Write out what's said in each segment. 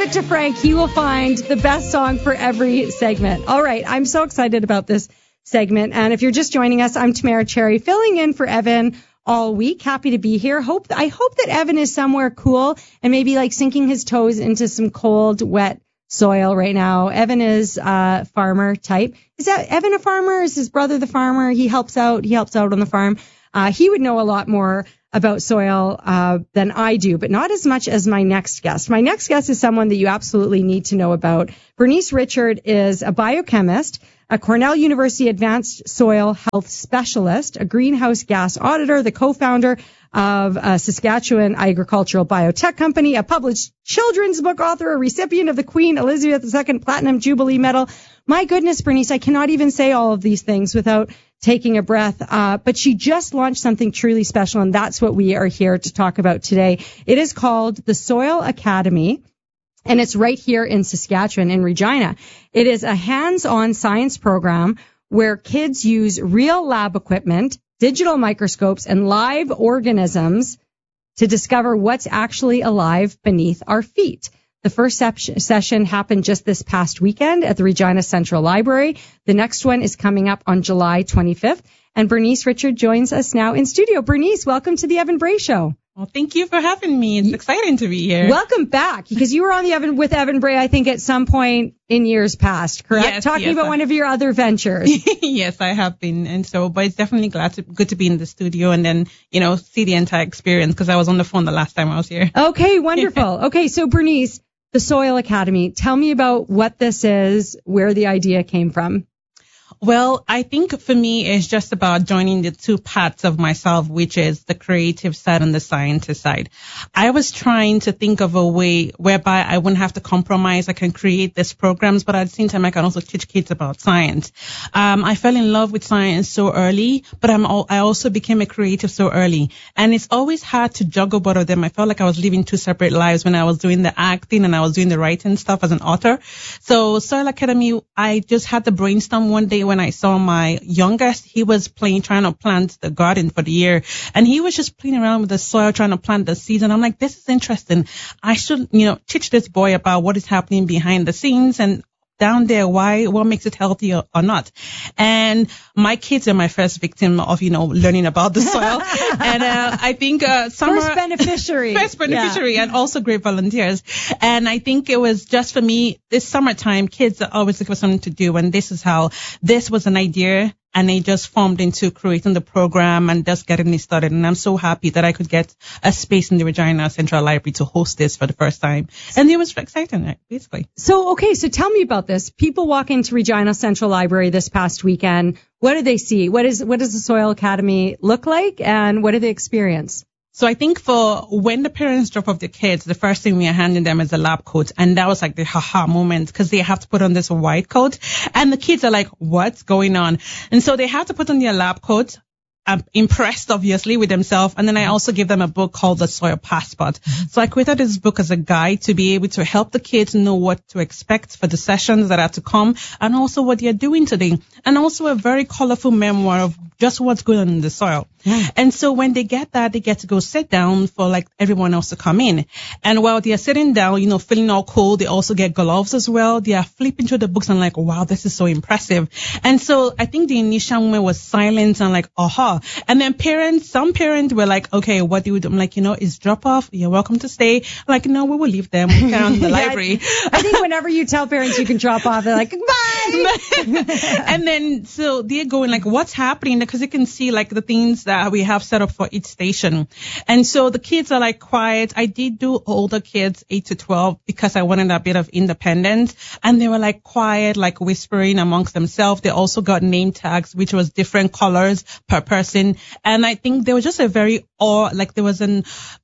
it to Frank. He will find the best song for every segment. All right. I'm so excited about this segment. And if you're just joining us, I'm Tamara Cherry, filling in for Evan all week. Happy to be here. I hope that Evan is somewhere cool and maybe like sinking his toes into some cold, wet soil right now. Evan is a farmer type. Is that Evan a farmer? Is his brother the farmer? He helps out on the farm. He would know a lot more about soil than I do, but not as much as my next guest. My next guest is someone that you absolutely need to know about. Bernice Richard is a biochemist, a Cornell University Advanced Soil Health Specialist, a greenhouse gas auditor, the co-founder of a Saskatchewan agricultural biotech company, a published children's book author, a recipient of the Queen Elizabeth II Platinum Jubilee Medal. My goodness, Bernice, I cannot even say all of these things without taking a breath. But she just launched something truly special, and that's what we are here to talk about today. It is called the Soil Academy, and it's right here in Saskatchewan, in Regina. It is a hands-on science program where kids use real lab equipment, digital microscopes, and live organisms to discover what's actually alive beneath our feet. The first session happened just this past weekend at the Regina Central Library. The next one is coming up on July 25th. And Bernice Richard joins us now in studio. Bernice, welcome to the Evan Bray Show. Well, thank you for having me. It's exciting to be here. Welcome back, because you were on with Evan Bray, I think, at some point in years past, correct? Yes, Talking about one of your other ventures. Yes, I have been. And so, but it's definitely good to be in the studio and then, see the entire experience, because I was on the phone the last time I was here. Okay, wonderful. Okay, so Bernice, the Soil Academy, tell me about what this is, where the idea came from. Well, I think for me, it's just about joining the two parts of myself, which is the creative side and the scientist side. I was trying to think of a way whereby I wouldn't have to compromise. I can create these programs, but at the same time, I can also teach kids about science. I fell in love with science so early, but I also became a creative so early. And it's always hard to juggle both of them. I felt like I was living two separate lives when I was doing the acting and I was doing the writing stuff as an author. So Soil Academy, I just had the brainstorm one day when I saw my youngest. He was trying to plant the garden for the year, and he was just playing around with the soil, trying to plant the seeds. And I'm like, this is interesting. I should, teach this boy about what is happening behind the scenes and down there, what makes it healthy or not. And my kids are my first victim of, learning about the soil. And I think First beneficiary, yeah. And also great volunteers. And I think it was just for me, this summertime, kids are always looking for something to do. And this was an idea. And it just formed into creating the program and just getting it started. And I'm so happy that I could get a space in the Regina Central Library to host this for the first time. And it was exciting, basically. So tell me about this. People walk into Regina Central Library this past weekend. What do they see? What does the Soil Academy look like? And what do they experience? So I think for when the parents drop off their kids, the first thing we are handing them is a lab coat. And that was like the haha moment, because they have to put on this white coat. And the kids are like, what's going on? And so they have to put on their lab coat. I'm impressed, obviously, with themselves. And then I also give them a book called The Soil Passport. So I created this book as a guide to be able to help the kids know what to expect for the sessions that are to come and also what they're doing today. And also a very colorful memoir of just what's going on in the soil. Yeah. And so when they get that, they get to go sit down for like everyone else to come in. And while they are sitting down, feeling all cold, they also get gloves as well. They are flipping through the books and like, wow, this is so impressive. And so I think the initial moment was silence and like, aha. And then some parents were like, okay, what do we do? I'm like, it's drop off. You're welcome to stay. I'm like, no, we will leave them. We'll carry on the library. I think whenever you tell parents you can drop off, they're like, bye. And then, so they're going like, what's happening? Because you can see like the things that we have set up for each station. And so the kids are like quiet. I did do older kids, 8 to 12, because I wanted a bit of independence. And they were like quiet, like whispering amongst themselves. They also got name tags, which was different colors per person. And I think there was just a very there was an,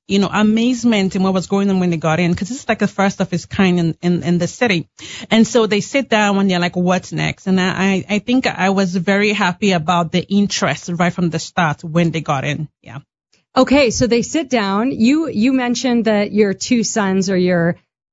amazement in what was going on when they got in, because this is like the first of its kind in the city. And so they sit down and they're like, what's next? And I think I was very happy about the interest right from the start when they got in. Yeah. Okay. So they sit down. You mentioned that your two sons are your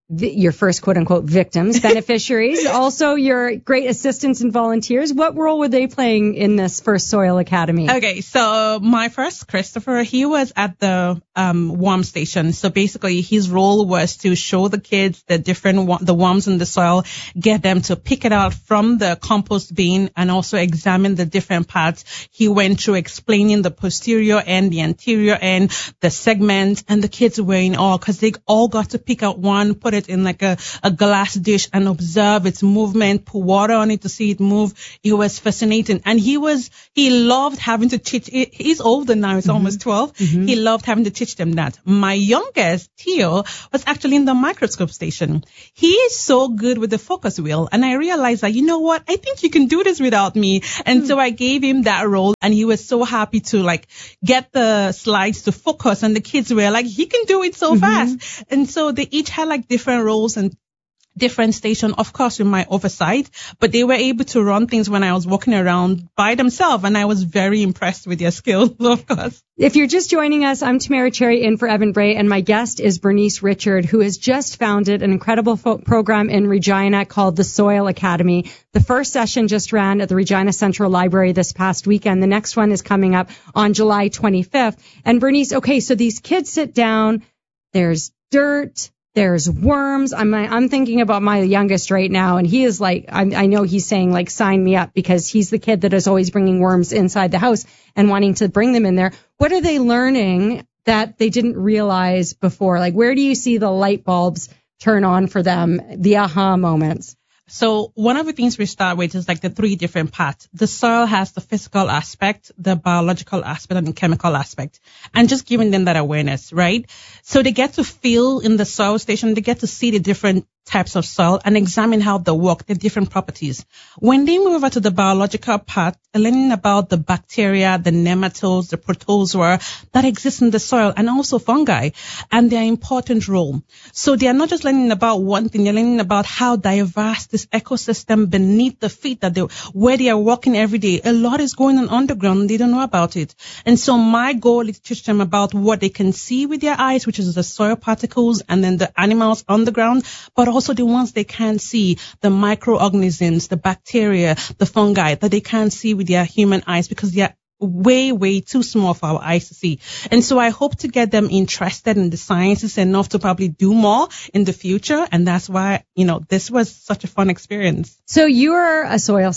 your first quote unquote victims, beneficiaries, also your great assistants and volunteers. What role were they playing in this first Soil Academy? Okay, so my first, Christopher, he was at the worm station. So basically his role was to show the kids the worms in the soil, get them to pick it out from the compost bin and also examine the different parts. He went through explaining the posterior end, the anterior end, the segments, and the kids were in awe because they all got to pick out one, put it in like a glass dish and observe its movement, pour water on it to see it move. It was fascinating. And he loved having to teach. He's older now. He's almost 12. He loved having to teach them that. My youngest, Theo, was actually in the microscope station. He is so good with the focus wheel. And I realized that, you know what? I think you can do this without me. And so I gave him that role and he was so happy to like get the slides to focus. And the kids were like, he can do it so fast. And so they each had like different roles and different station, of course, with my oversight, but they were able to run things when I was walking around by themselves, and I was very impressed with their skills, of course. If you're just joining us, I'm Tamara Cherry in for Evan Bray, and my guest is Bernice Richard, who has just founded an incredible program in Regina called the Soil Academy. The first session just ran at the Regina Central Library this past weekend. The next one is coming up on July 25th. And Bernice, okay, so these kids sit down, there's dirt, there's worms. I'm thinking about my youngest right now, and he is like, I know he's saying like, sign me up, because he's the kid that is always bringing worms inside the house and wanting to bring them in there. What are they learning that they didn't realize before? Like, where do you see the light bulbs turn on for them, the aha moments? So one of the things we start with is like the three different parts. The soil has the physical aspect, the biological aspect, and the chemical aspect, and just giving them that awareness, right? So they get to feel in the soil station, they get to see the different types of soil and examine how they work, the different properties. When they move over to the biological part, learning about the bacteria, the nematodes, the protozoa that exist in the soil, and also fungi and their important role. So they are not just learning about one thing, they're learning about how diverse this ecosystem beneath the feet where they are walking every day. A lot is going on underground and they don't know about it. And so my goal is to teach them about what they can see with their eyes, which is the soil particles and then the animals on the ground, but also the ones they can't see, the microorganisms, the bacteria, the fungi that they can't see with their human eyes because they are way, way too small for our eyes to see. And so I hope to get them interested in the sciences enough to probably do more in the future. And that's why, this was such a fun experience. So you are a soil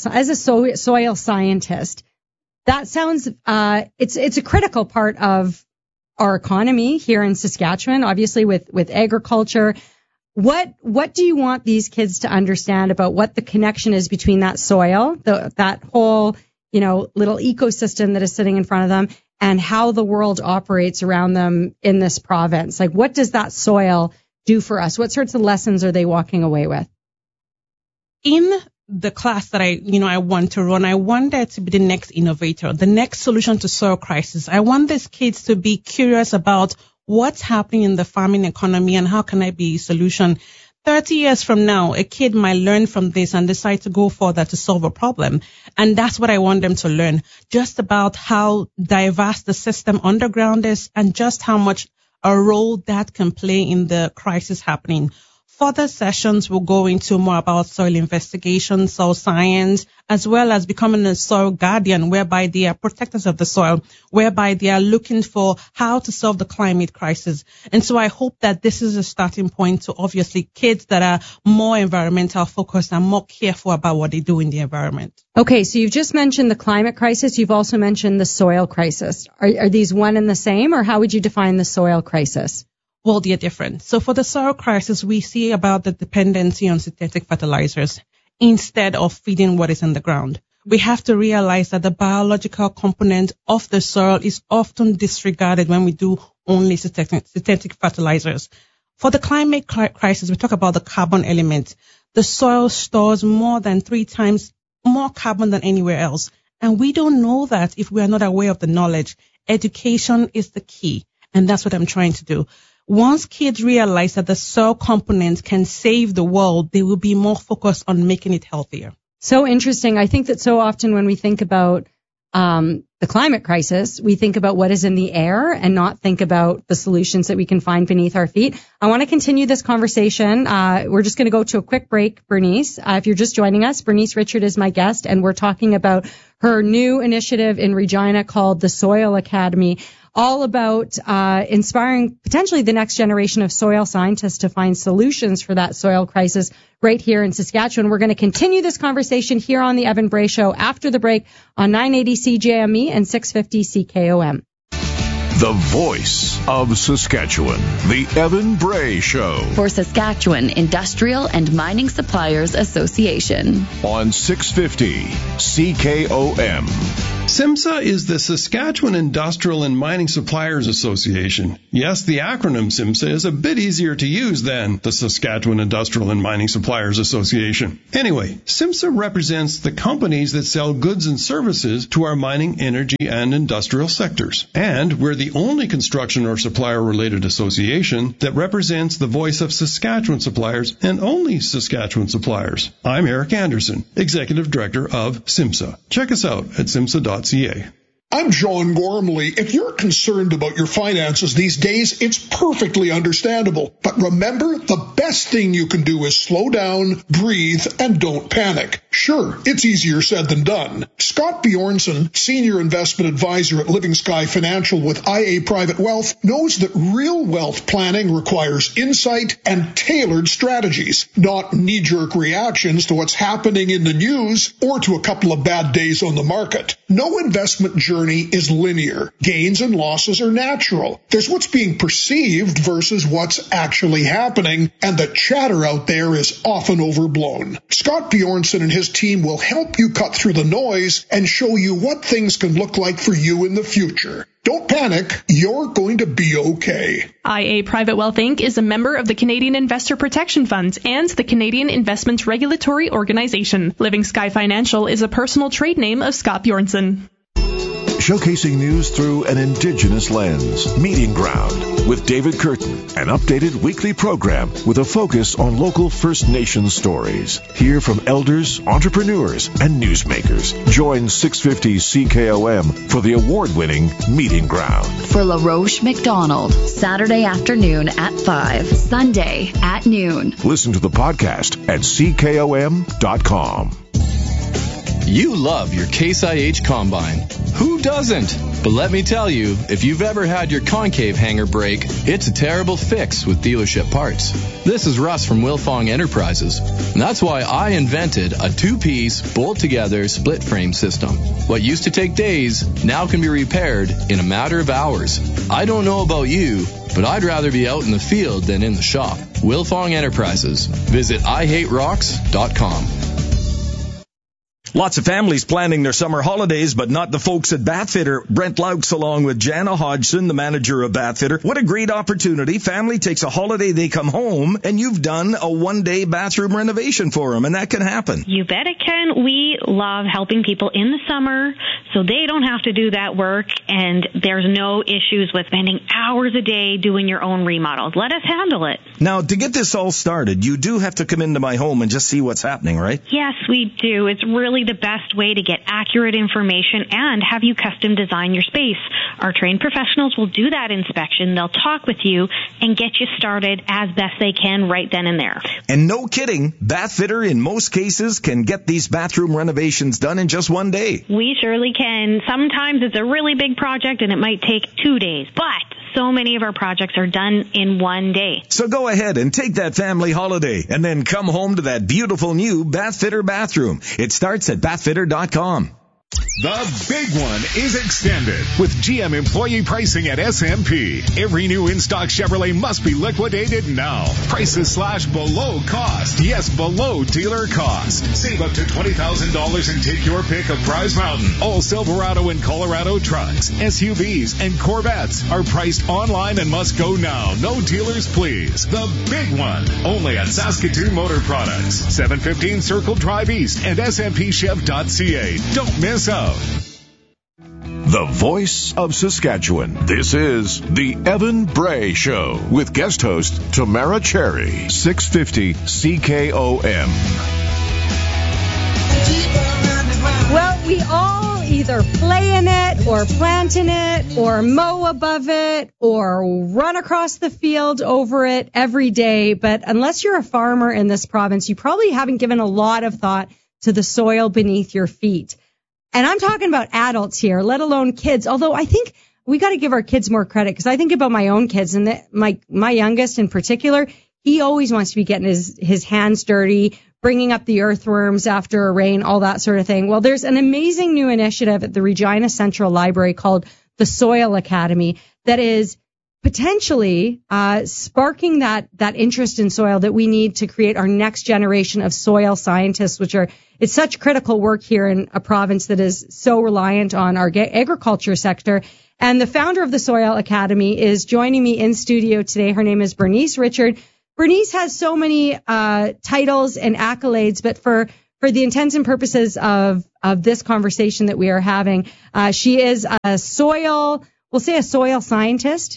scientist. That sounds, it's a critical part of our economy here in Saskatchewan, obviously with agriculture. What do you want these kids to understand about what the connection is between that soil, that whole, little ecosystem that is sitting in front of them, and how the world operates around them in this province? Like, what does that soil do for us? What sorts of lessons are they walking away with? In the class that I want to run, I want that to be the next innovator, the next solution to soil crisis. I want these kids to be curious about what's happening in the farming economy and how can I be a solution. 30 years from now, a kid might learn from this and decide to go further to solve a problem. And that's what I want them to learn, just about how diverse the system underground is and just how much a role that can play in the crisis happening. Further sessions will go into more about soil investigation, soil science, as well as becoming a soil guardian, whereby they are protectors of the soil, whereby they are looking for how to solve the climate crisis. And so I hope that this is a starting point to obviously kids that are more environmental focused and more careful about what they do in the environment. Okay, so you've just mentioned the climate crisis. You've also mentioned the soil crisis. Are these one and the same, or how would you define the soil crisis? Well, they're different. So for the soil crisis, we see about the dependency on synthetic fertilizers instead of feeding what is in the ground. We have to realize that the biological component of the soil is often disregarded when we do only synthetic fertilizers. For the climate crisis, we talk about the carbon element. The soil stores more than 3 times more carbon than anywhere else. And we don't know that if we are not aware of the knowledge. Education is the key. And that's what I'm trying to do. Once kids realize that the soil component can save the world, they will be more focused on making it healthier. So interesting. I think that so often when we think about the the climate crisis, we think about what is in the air and not think about the solutions that we can find beneath our feet. I want to continue this conversation. We're just going to go to a quick break, Bernice. If you're just joining us, Bernice Richard is my guest, and we're talking about her new initiative in Regina called the Soil Academy, all about inspiring potentially the next generation of soil scientists to find solutions for that soil crisis right here in Saskatchewan. We're going to continue this conversation here on the Evan Bray Show after the break on 980 CJME and 650 CKOM. The voice of Saskatchewan, the Evan Bray Show. For Saskatchewan Industrial and Mining Suppliers Association. On 650 CKOM. SIMSA is the Saskatchewan Industrial and Mining Suppliers Association. Yes, the acronym SIMSA is a bit easier to use than the Saskatchewan Industrial and Mining Suppliers Association. Anyway, SIMSA represents the companies that sell goods and services to our mining, energy, and industrial sectors. And we're the only construction or supplier-related association that represents the voice of Saskatchewan suppliers and only Saskatchewan suppliers. I'm Eric Anderson, Executive Director of SIMSA. Check us out at simsa.ca. I'm John Gormley. If you're concerned about your finances these days, it's perfectly understandable. But remember, the best thing you can do is slow down, breathe, and don't panic. Sure, it's easier said than done. Scott Bjornson, Senior Investment Advisor at Living Sky Financial with IA Private Wealth, knows that real wealth planning requires insight and tailored strategies, not knee-jerk reactions to what's happening in the news or to a couple of bad days on the market. No investment journey is linear. Gains and losses are natural. There's what's being perceived versus what's actually happening, and the chatter out there is often overblown. Scott Bjornson and his team will help you cut through the noise and show you what things can look like for you in the future. Don't panic. You're going to be okay. IA Private Wealth Inc. is a member of the Canadian Investor Protection Funds and the Canadian Investments Regulatory Organization. Living Sky Financial is a personal trade name of Scott Bjornson. Showcasing news through an Indigenous lens. Meeting Ground with David Curtin, an updated weekly program with a focus on local First Nations stories. Hear from elders, entrepreneurs, and newsmakers. Join 650 CKOM for the award-winning Meeting Ground. For LaRoche McDonald, Saturday afternoon at 5, Sunday at noon. Listen to the podcast at CKOM.com. You love your Case IH Combine. Who doesn't? But let me tell you, if you've ever had your concave hanger break, it's a terrible fix with dealership parts. This is Russ from Wilfong Enterprises. And that's why I invented a two-piece, bolt-together, split-frame system. What used to take days now can be repaired in a matter of hours. I don't know about you, but I'd rather be out in the field than in the shop. Wilfong Enterprises. Visit IHateRocks.com. Lots of families planning their summer holidays, but not the folks at Bathfitter. Brent Laux along with Jana Hodgson, the manager of Bathfitter. What a great opportunity. Family takes a holiday, they come home, and you've done a one-day bathroom renovation for them, and that can happen. You bet it can. We love helping people in the summer so they don't have to do that work, and there's no issues with spending hours a day doing your own remodels. Let us handle it. Now, to get this all started, you do have to come into my home and just see what's happening, right? Yes, we do. It's really the best way to get accurate information and have you custom design your space. Our trained professionals will do that inspection. They'll talk with you and get you started as best they can right then and there. And no kidding, Bathfitter in most cases can get these bathroom renovations done in just one day. We surely can. Sometimes it's a really big project and it might take 2 days, but so many of our projects are done in one day. So go ahead and take that family holiday and then come home to that beautiful new Bathfitter bathroom. It starts at bathfitter.com. The big one is extended with GM employee pricing at SMP. Every new in-stock Chevrolet must be liquidated now. Prices slash below cost. Yes, below dealer cost. Save up to $20,000 and take your pick of Prize Mountain. All Silverado and Colorado trucks, SUVs, and Corvettes are priced online and must go now. No dealers, please. The big one. Only at Saskatoon Motor Products. 715 Circle Drive East and SMPChev.ca. Don't miss out. The voice of Saskatchewan. This is the Evan Bray Show with guest host Tamara Cherry. 650 CKOM. Well, we all either play in it or plant in it or mow above it or run across the field over it every day. But unless you're a farmer in this province, you probably haven't given a lot of thought to the soil beneath your feet. And I'm talking about adults here, let alone kids. Although I think we got to give our kids more credit, because I think about my own kids, and my youngest in particular, he always wants to be getting his hands dirty, bringing up the earthworms after a rain, all that sort of thing. Well, there's an amazing new initiative at the Regina Central Library called the Soil Academy that is potentially sparking that interest in soil that we need to create our next generation of soil scientists, it's such critical work here in a province that is so reliant on our agriculture sector. And the founder of the Soil Academy is joining me in studio today. Her name is Bernice Richard. Bernice has so many titles and accolades, but for the intents and purposes of this conversation that we are having, she is a soil scientist,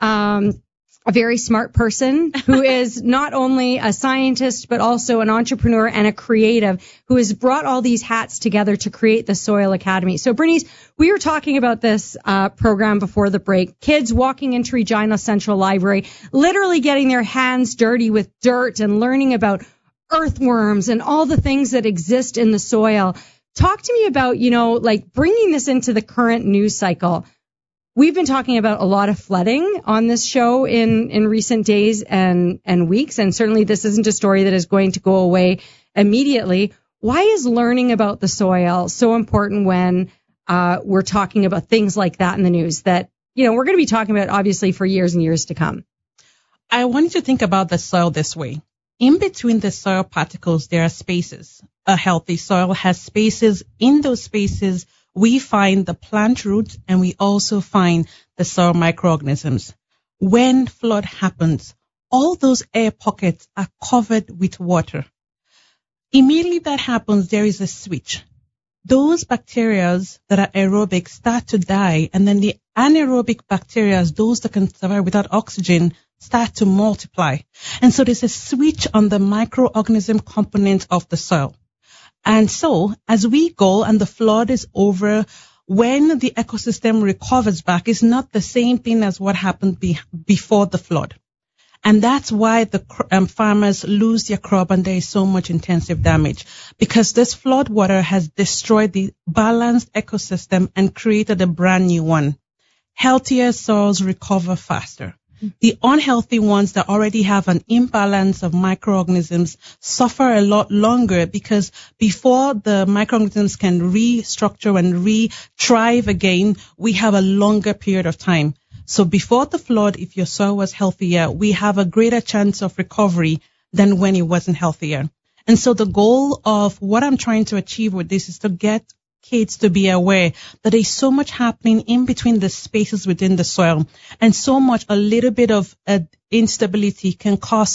a very smart person who is not only a scientist, but also an entrepreneur and a creative who has brought all these hats together to create the Soil Academy. So Bernice, we were talking about this program before the break. Kids walking into Regina Central Library, literally getting their hands dirty with dirt and learning about earthworms and all the things that exist in the soil. Talk to me about, bringing this into the current news cycle. We've been talking about a lot of flooding on this show in recent days and weeks, and certainly this isn't a story that is going to go away immediately. Why is learning about the soil so important when we're talking about things like that in the news that, we're going to be talking about obviously for years and years to come? I want you to think about the soil this way. In between the soil particles, there are spaces. A healthy soil has spaces. In those spaces, we find the plant roots, and we also find the soil microorganisms. When flood happens, all those air pockets are covered with water. Immediately that happens, there is a switch. Those bacteria that are aerobic start to die, and then the anaerobic bacteria, those that can survive without oxygen, start to multiply. And so there's a switch on the microorganism component of the soil. And so as we go and the flood is over, when the ecosystem recovers back, it's not the same thing as what happened before the flood. And that's why the farmers lose their crop and there is so much intensive damage, because this flood water has destroyed the balanced ecosystem and created a brand new one. Healthier soils recover faster. The unhealthy ones that already have an imbalance of microorganisms suffer a lot longer, because before the microorganisms can restructure and thrive again, we have a longer period of time. So before the flood, if your soil was healthier, we have a greater chance of recovery than when it wasn't healthier. And so the goal of what I'm trying to achieve with this is to get kids to be aware that there's so much happening in between the spaces within the soil, and so much, a little bit of instability can throw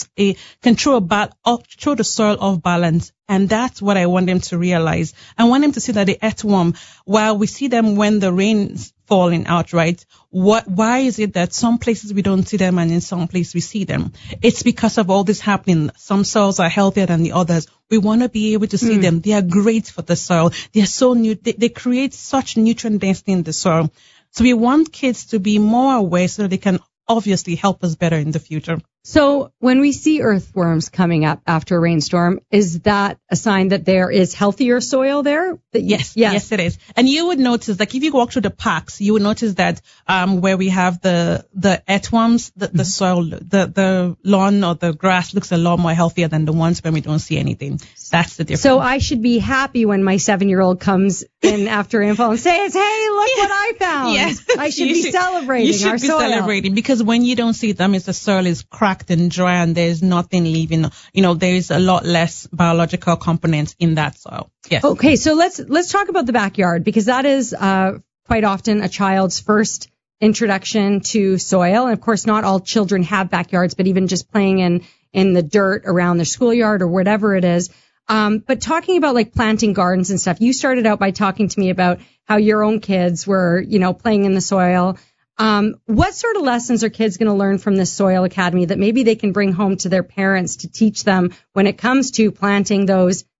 the soil off balance. And that's what I want them to realize. I want them to see that the earthworm, while we see them when the rain's falling out, right? Why is it that some places we don't see them and in some places we see them? It's because of all this happening. Some soils are healthier than the others. We want to be able to see them. They are great for the soil. They are so new. They create such nutrient density in the soil. So we want kids to be more aware so that they can obviously help us better in the future. So when we see earthworms coming up after a rainstorm, is that a sign that there is healthier soil there? Yes, it is. And you would notice, like if you walk through the parks, you would notice that where we have the earthworms, the soil, the lawn or the grass looks a lot more healthier than the ones when we don't see anything. That's the difference. So I should be happy when my 7-year-old comes in after rainfall and says, "Hey, look what I found." Yes. I should be celebrating our soil. You should be celebrating, because when you don't see it, that means the soil is cracked and dry and there's nothing living. There's a lot less biological components in that soil. Yes. Okay, so let's talk about the backyard, because that is quite often a child's first introduction to soil. And of course, not all children have backyards, but even just playing in the dirt around their schoolyard or whatever it is. But talking about like planting gardens and stuff, you started out by talking to me about how your own kids were, playing in the soil. What sort of lessons are kids going to learn from this Soil Academy that maybe they can bring home to their parents to teach them when it comes to planting those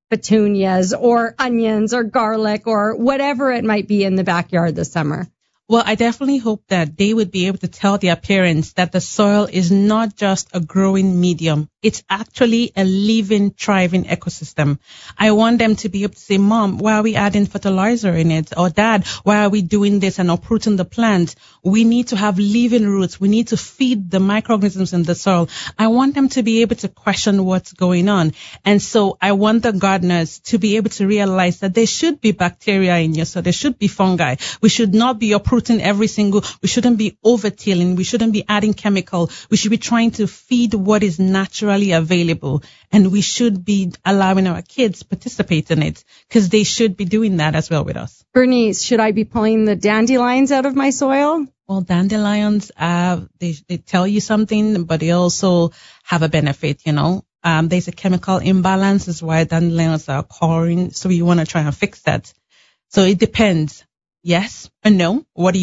petunias or onions or garlic or whatever it might be in the backyard this summer? Well, I definitely hope that they would be able to tell their parents that the soil is not just a growing medium. It's actually a living, thriving ecosystem. I want them to be able to say, Mom, why are we adding fertilizer in it? Or Dad, why are we doing this and uprooting the plant? We need to have living roots. We need to feed the microorganisms in the soil. I want them to be able to question what's going on. And so I want the gardeners to be able to realize that there should be bacteria in your soil. There should be fungi. We should not be uprooting we shouldn't be over-tilling. We shouldn't be adding chemical. We should be trying to feed what is naturally available. And we should be allowing our kids participate in it because they should be doing that as well with us. Bernice, should I be pulling the dandelions out of my soil? Well, dandelions, they tell you something, but they also have a benefit, you know. There's a chemical imbalance. That's why dandelions are occurring. So you want to try and fix that. So it depends. Yes or no? What do you